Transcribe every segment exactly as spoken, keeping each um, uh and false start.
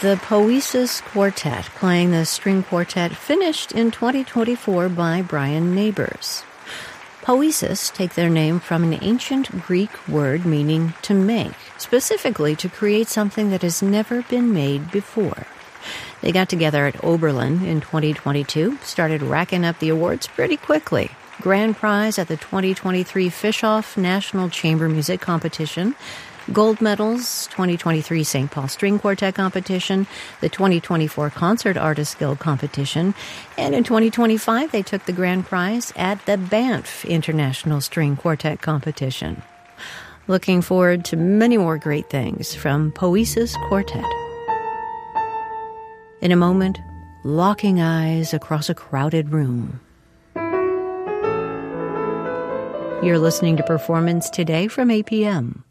The Poesis Quartet, playing the string quartet finished in twenty twenty-four by Brian Neighbors. Poesis take their name from an ancient Greek word meaning to make, specifically to create something that has never been made before. They got together at Oberlin in twenty twenty-two, started racking up the awards pretty quickly. Grand prize at the twenty twenty-three Fischoff National Chamber Music Competition, gold medals, twenty twenty-three Saint Paul String Quartet Competition, the twenty twenty-four Concert Artists Guild Competition, and in twenty twenty-five they took the grand prize at the Banff International String Quartet Competition. Looking forward to many more great things from Poesis Quartet. In a moment, locking eyes across a crowded room. You're listening to Performance Today from A P M.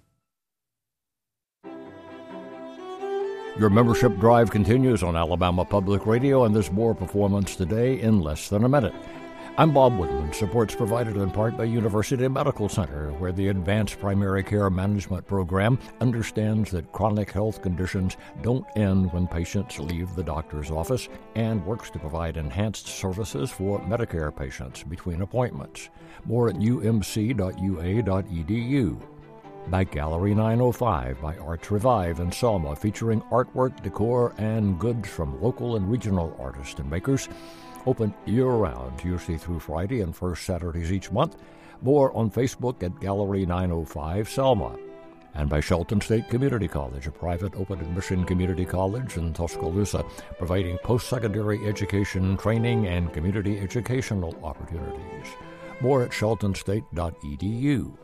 Your membership drive continues on Alabama Public Radio, and there's more Performance Today in less than a minute. I'm Bob Woodland. Support's provided in part by University Medical Center, where the Advanced Primary Care Management Program understands that chronic health conditions don't end when patients leave the doctor's office and works to provide enhanced services for Medicare patients between appointments. More at u m c dot u a dot e d u. By Gallery nine oh five by Arts Revive in Selma, featuring artwork, decor, and goods from local and regional artists and makers. Open year-round, Tuesday through Friday and first Saturdays each month. More on Facebook at Gallery nine oh five Selma. And by Shelton State Community College, a private open admission community college in Tuscaloosa, providing post-secondary education, training, and community educational opportunities. More at shelton state dot e d u.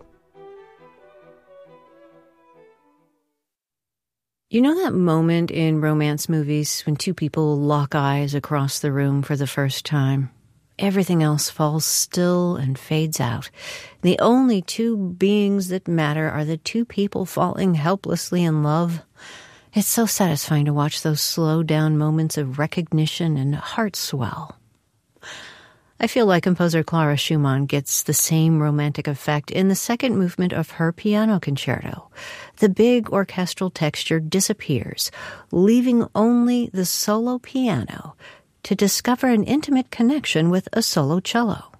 You know that moment in romance movies when two people lock eyes across the room for the first time? Everything else falls still and fades out. The only two beings that matter are the two people falling helplessly in love. It's so satisfying to watch those slow down moments of recognition and heart swell. I feel like composer Clara Schumann gets the same romantic effect in the second movement of her piano concerto. The big orchestral texture disappears, leaving only the solo piano to discover an intimate connection with a solo cello.